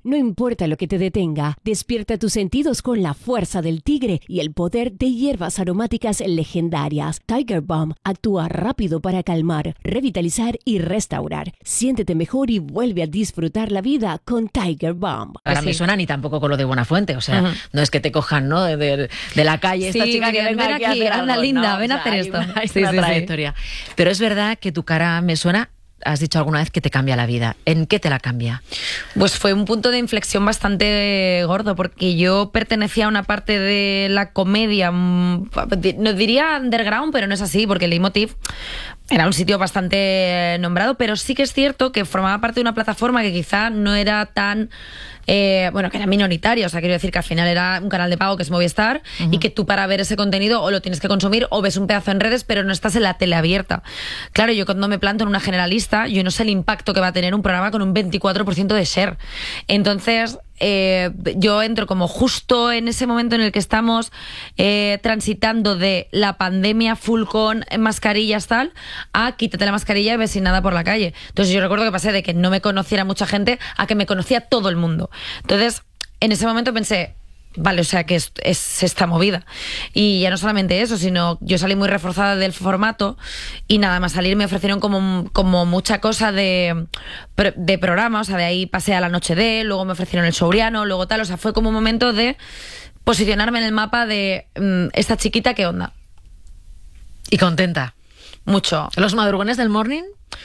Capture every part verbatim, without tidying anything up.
No importa lo que te detenga, despierta tus sentidos con la fuerza del tigre y el poder de hierbas aromáticas legendarias. Tiger Balm actúa rápido para calmar, revitalizar y restaurar. Siéntete mejor y vuelve a disfrutar la vida con Tiger Balm. Ahora sí. Me suena ni tampoco con lo de Buenafuente, o sea, uh-huh. no es que te cojan, ¿no? De, de, de la calle, esta sí, chica que venga ven aquí, aquí, a hacer anda algo, linda, ¿no? ven a o sea, hacer esto. Hay una, hay sí, una sí, trayectoria. Sí. Pero es verdad que tu cara me suena. Has dicho alguna vez que te cambia la vida. ¿En qué te la cambia? Pues fue un punto de inflexión bastante gordo, porque yo pertenecía a una parte de la comedia, no diría underground, pero no es así, porque el Leitmotiv era un sitio bastante nombrado, pero sí que es cierto que formaba parte de una plataforma que quizá no era tan... Eh, bueno, que era minoritaria, o sea, quiero decir que al final era un canal de pago que es Movistar, uh-huh. y que tú para ver ese contenido o lo tienes que consumir o ves un pedazo en redes, pero no estás en la tele abierta. Claro, yo cuando me planto en una generalista, yo no sé el impacto que va a tener un programa con un veinticuatro por ciento de share. Entonces... Eh, yo entro como justo en ese momento en el que estamos eh, transitando de la pandemia full con mascarillas tal a quítate la mascarilla y ves sin nada por la calle. Entonces yo recuerdo que pasé de que no me conociera mucha gente a que me conocía todo el mundo. Entonces en ese momento pensé, vale, o sea que es, es esta movida. Y ya no solamente eso, sino yo salí muy reforzada del formato y nada más salir me ofrecieron como, como mucha cosa de, de programa, o sea, de ahí pasé a La Noche de, luego me ofrecieron el Showriano, luego tal, o sea, fue como un momento de posicionarme en el mapa de mmm, esta chiquita, ¿qué onda? Y contenta. Mucho. ¿Los madrugones del morning?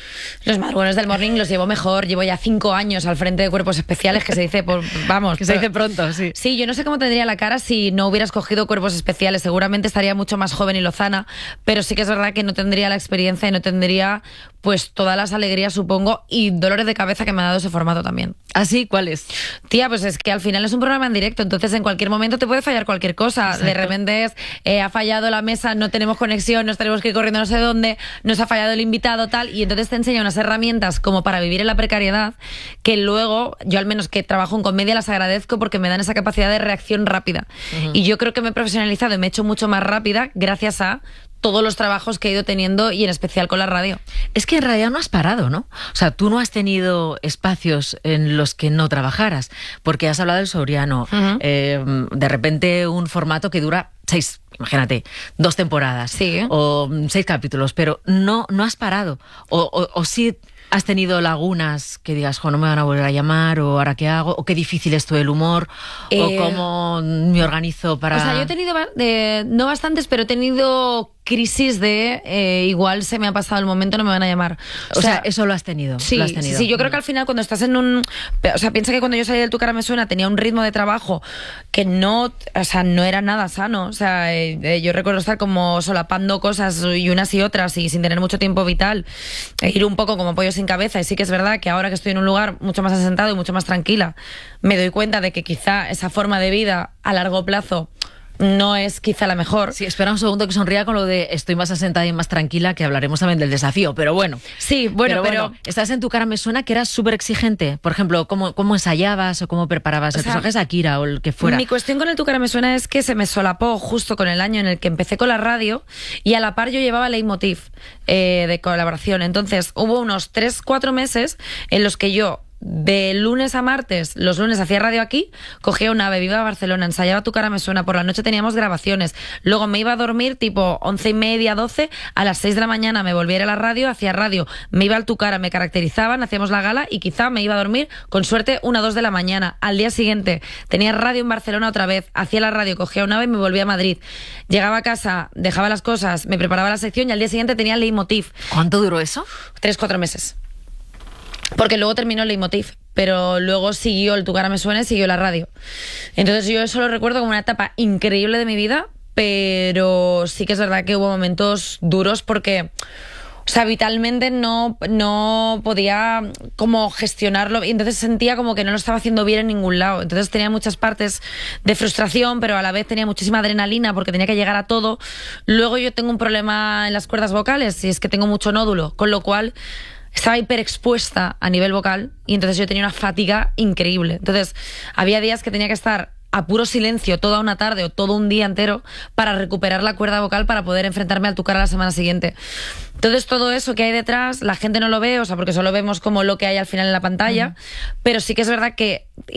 Los madrugones del morning los llevo mejor. Llevo ya cinco años al frente de Cuerpos Especiales, que se dice, por, vamos... que se dice pronto, sí. Sí, yo no sé cómo tendría la cara si no hubieras cogido Cuerpos Especiales. Seguramente estaría mucho más joven y lozana, pero sí que es verdad que no tendría la experiencia y no tendría, pues, todas las alegrías, supongo, y dolores de cabeza que me ha dado ese formato también. ¿Ah, sí? ¿Cuáles? Tía, pues es que al final es un programa en directo, entonces en cualquier momento te puede fallar cualquier cosa. Exacto. De repente es, eh, ha fallado la mesa, no tenemos conexión, nos tenemos que ir corriendo no sé dónde, nos ha fallado el invitado, tal, y entonces te enseña unas herramientas como para vivir en la precariedad que luego, yo al menos que trabajo en comedia, las agradezco porque me dan esa capacidad de reacción rápida. Uh-huh. Y yo creo que me he profesionalizado y me he hecho mucho más rápida gracias a todos los trabajos que he ido teniendo y en especial con la radio. Es que en realidad no has parado, ¿no? O sea, tú no has tenido espacios en los que no trabajaras, porque has hablado del Showriano, uh-huh. eh, de repente un formato que dura seis, imagínate, dos temporadas, sí. o seis capítulos, pero no, no has parado. O, o, o sí has tenido lagunas que digas, jo, no me van a volver a llamar, o ahora qué hago, o qué difícil es todo el humor, eh, o cómo me organizo para... O sea, yo he tenido, eh, no bastantes, pero he tenido crisis de eh, igual se me ha pasado el momento, no me van a llamar. O, o sea, sea, eso lo has tenido. Sí, lo has tenido. sí, yo creo que al final cuando estás en un... O sea, piensa que cuando yo salí del Tu Cara Me Suena tenía un ritmo de trabajo que no, o sea, no era nada sano. O sea, eh, yo recuerdo estar como solapando cosas y unas y otras y sin tener mucho tiempo vital, e ir un poco como pollo sin cabeza. Y sí que es verdad que ahora que estoy en un lugar mucho más asentado y mucho más tranquila, me doy cuenta de que quizá esa forma de vida a largo plazo no es quizá la mejor. Sí, espera un segundo que sonría con lo de estoy más asentada y más tranquila, que hablaremos también del desafío, pero bueno. Sí, bueno, pero... pero, bueno, estás en Tu Cara Me Suena, que eras súper exigente. Por ejemplo, ¿cómo, cómo ensayabas o cómo preparabas el personaje de Akira o el que fuera? Mi cuestión con el Tu Cara Me Suena es que se me solapó justo con el año en el que empecé con la radio y a la par yo llevaba Leitmotiv eh, de colaboración. Entonces hubo unos tres, cuatro meses en los que yo de lunes a martes, los lunes hacía radio aquí, cogía un ave, iba a Barcelona, ensayaba Tu Cara Me Suena, por la noche teníamos grabaciones, luego me iba a dormir tipo once y media, doce, a las seis de la mañana me volvía a ir a la radio, hacía radio, me iba al Tu Cara, me caracterizaban, hacíamos la gala y quizá me iba a dormir, con suerte, una o dos de la mañana. Al día siguiente tenía radio en Barcelona otra vez, hacía la radio, cogía un ave y me volvía a Madrid. Llegaba a casa, dejaba las cosas, me preparaba la sección y al día siguiente tenía Leitmotiv. ¿Cuánto duró eso? Tres, cuatro meses. Porque luego terminó el Leitmotiv, pero luego siguió el Tu Cara Me Suena y siguió la radio. Entonces yo eso lo recuerdo como una etapa increíble de mi vida, pero sí que es verdad que hubo momentos duros porque, o sea, vitalmente no, no podía como gestionarlo y entonces sentía como que no lo estaba haciendo bien en ningún lado. Entonces tenía muchas partes de frustración, pero a la vez tenía muchísima adrenalina porque tenía que llegar a todo. Luego yo tengo un problema en las cuerdas vocales y es que tengo mucho nódulo, con lo cual estaba hiperexpuesta a nivel vocal y entonces yo tenía una fatiga increíble. Entonces había días que tenía que estar a puro silencio toda una tarde o todo un día entero para recuperar la cuerda vocal para poder enfrentarme al Tu Cara la semana siguiente. Entonces todo eso que hay detrás la gente no lo ve, o sea, porque solo vemos como lo que hay al final en la pantalla, uh-huh. Pero sí que es verdad que